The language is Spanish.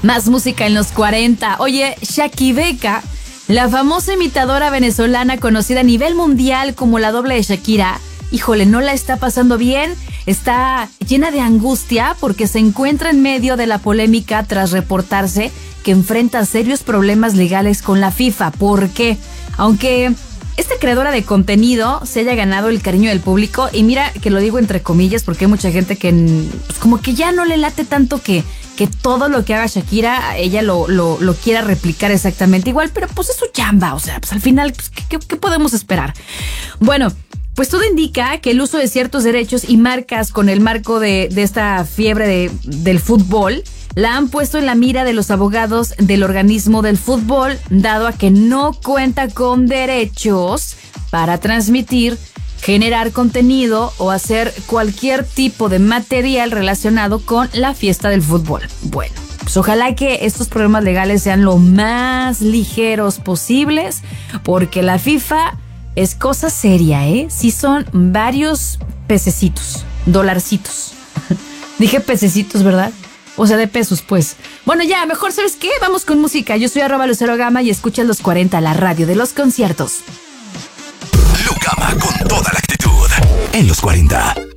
Más música en los 40. Oye, Shakibeka, la famosa imitadora venezolana conocida a nivel mundial como la doble de Shakira, híjole, no la está pasando bien. Está llena de angustia porque se encuentra en medio de la polémica tras reportarse que enfrenta serios problemas legales con la FIFA. ¿Por qué? Aunque esta creadora de contenido se haya ganado el cariño del público, y mira que lo digo entre comillas porque hay mucha gente que pues como que ya no le late tanto que todo lo que haga Shakira, ella lo quiera replicar exactamente igual, pero pues es su chamba, o sea, pues al final, pues, ¿qué podemos esperar? Bueno, pues todo indica que el uso de ciertos derechos y marcas con el marco de esta fiebre del fútbol la han puesto en la mira de los abogados del organismo del fútbol, dado a que no cuenta con derechos para transmitir, generar contenido o hacer cualquier tipo de material relacionado con la fiesta del fútbol. Bueno, pues ojalá que estos problemas legales sean lo más ligeros posibles, porque la FIFA es cosa seria, ¿eh? Sí son varios pececitos, dolarcitos. Dije pececitos, ¿verdad? O sea, de pesos, pues. Bueno, ya, mejor, ¿sabes qué? Vamos con música. Yo soy @LuceroGama y escuchas Los 40, la radio de los conciertos. Lucama con toda la actitud en Los 40.